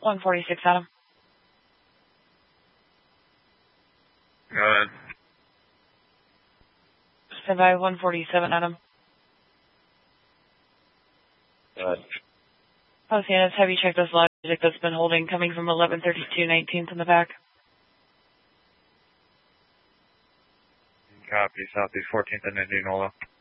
146, Adam. Go ahead. Stand by 147, Adam. Go ahead. Oceanus, have you checked this logic that's been holding coming from 1132 19th in the back? Copy, Southeast 14th and Indianola.